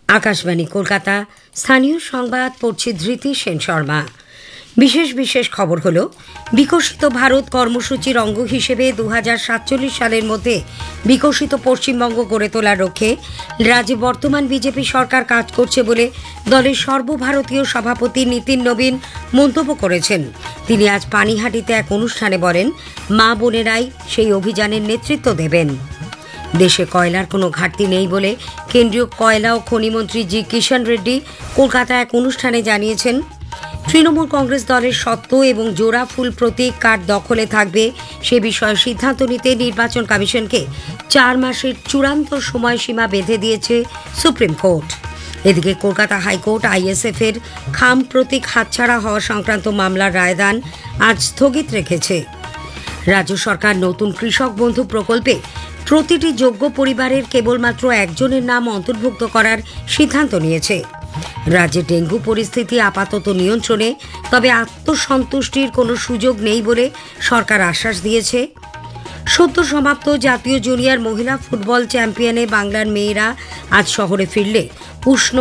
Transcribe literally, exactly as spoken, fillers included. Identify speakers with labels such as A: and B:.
A: আকাশবাণী কলকাতা, স্থানীয় সংবাদ পড়ছে ধৃতি সেন শর্মা। বিশেষ বিশেষ খবর হল, বিকশিত ভারত কর্মসূচির অঙ্গ হিসেবে দু হাজার সাতচল্লিশ সালের মধ্যে বিকশিত পশ্চিমবঙ্গ গড়ে তোলার লক্ষ্যে রাজ্যে বর্তমান বিজেপি সরকার কাজ করছে বলে দলের সর্বভারতীয় সভাপতি নীতিন নবীন মন্তব্য করেছেন। তিনি আজ পানিহাটিতে এক অনুষ্ঠানে বলেন, মা বোনেরাই সেই অভিযানের নেতৃত্ব দেবেন। দেশে কয়লার কোনো ঘাটতি নেই বলে কেন্দ্রীয় কয়লা ও খনিমন্ত্রী জি কিষাণ রেড্ডি কলকাতায় এক অনুষ্ঠানে জানিয়েছেন। তৃণমূল কংগ্রেস দলের সত্ত্ব এবং জোড়া ফুল প্রতীক কার দখলে থাকবে সে বিষয়ে সিদ্ধান্ত নিতে নির্বাচন কমিশনকে চার মাসের চূড়ান্ত সময়সীমা বেঁধে দিয়েছে সুপ্রিম কোর্ট। এদিকে কলকাতা হাইকোর্ট আইএসএফ এর খাম প্রতীক হাতছাড়া হওয়া সংক্রান্ত মামলার রায়দান আজ স্থগিত রেখেছে। রাজ্য সরকার নতুন কৃষক বন্ধু প্রকল্পে প্রতিটি যোগ্য পরিবারের কেবলমাত্র একজনের নাম অন্তর্ভুক্ত করার সিদ্ধান্ত নিয়েছে। রাজ্যে ডেঙ্গু পরিস্থিতি আপাতত নিয়ন্ত্রণে, তবে আত্মসন্তুষ্টির কোনো সুযোগ নেই বলে সরকার আশ্বাস দিয়েছে। সদ্য সমাপ্ত জাতীয় জুনিয়র মহিলা ফুটবল চ্যাম্পিয়নে বাংলার মেয়েরা আজ শহরে ফিরলে উষ্ণ